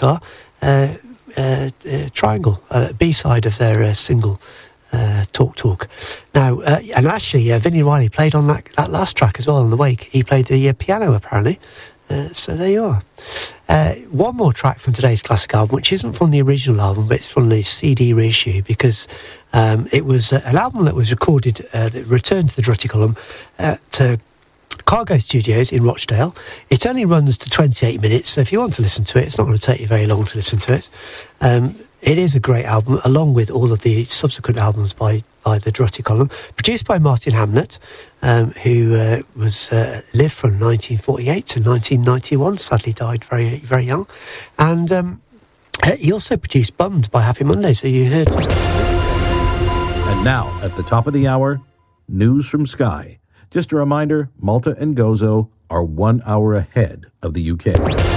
guitar, Triangle, B-side of their single Talk. Now, and actually, Vinnie Riley played on that last track as well on the Wake. He played the piano, apparently. So there you are. One more track from today's classic album, which isn't from the original album, but it's from the CD reissue, because it was an album that was recorded, that returned to the Drutty Column to Cargo Studios in Rochdale. It only runs to 28 minutes, so if you want to listen to it, it's not going to take you very long to listen to it. It is a great album, along with all of the subsequent albums by the Drutty Column, produced by Martin Hamnett, who lived from 1948 to 1991, sadly died very, very young. And he also produced Bummed by Happy Monday, so you heard. And now, at the top of the hour, news from Sky. Just a reminder, Malta and Gozo are 1 hour ahead of the UK.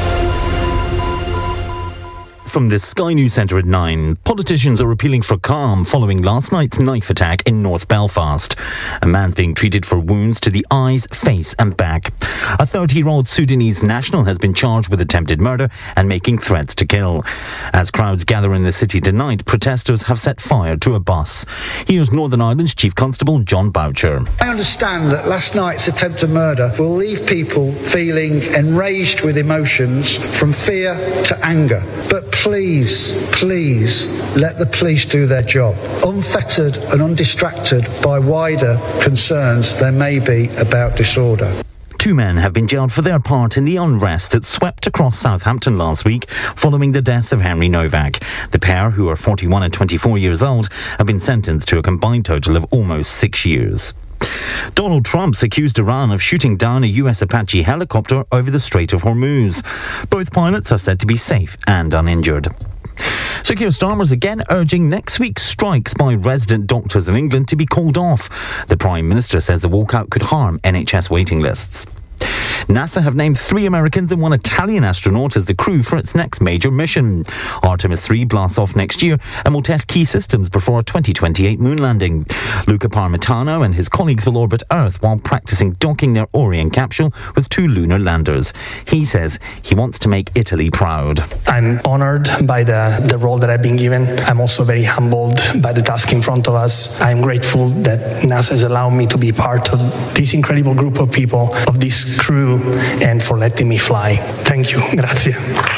From the Sky News Centre at 9, politicians are appealing for calm following last night's knife attack in North Belfast. A man's being treated for wounds to the eyes, face and back. A 30-year-old Sudanese national has been charged with attempted murder and making threats to kill. As crowds gather in the city tonight, protesters have set fire to a bus. Here's Northern Ireland's Chief Constable John Boucher. I understand that last night's attempted murder will leave people feeling enraged with emotions from fear to anger. But please let the police do their job, unfettered and undistracted by wider concerns there may be about disorder. 2 men have been jailed for their part in the unrest that swept across Southampton last week following the death of Henry Novak. The pair, who are 41 and 24 years old, have been sentenced to a combined total of almost 6 years. Donald Trump's accused Iran of shooting down a US Apache helicopter over the Strait of Hormuz. Both pilots are said to be safe and uninjured. Sir Keir Starmer's again urging next week's strikes by resident doctors in England to be called off. The Prime Minister says the walkout could harm NHS waiting lists. NASA have named 3 Americans and 1 Italian astronaut as the crew for its next major mission. Artemis 3 blasts off next year and will test key systems before a 2028 moon landing. Luca Parmitano and his colleagues will orbit Earth while practicing docking their Orion capsule with 2 lunar landers. He says he wants to make Italy proud. I'm honored by the role that I've been given. I'm also very humbled by the task in front of us. I'm grateful that NASA has allowed me to be part of this incredible group of people, of this crew, and for letting me fly. Thank you. Grazie.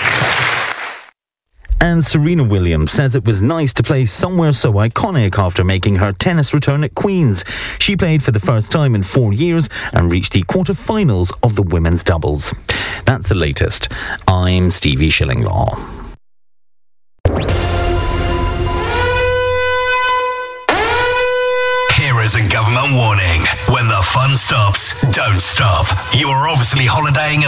And Serena Williams says it was nice to play somewhere so iconic after making her tennis return at Queen's. She played for the first time in 4 years and reached the quarter-finals of the women's doubles. That's the latest. I'm Stevie Shillinglaw. Here is a government warning. When the fun stops, don't stop. You are obviously holidaying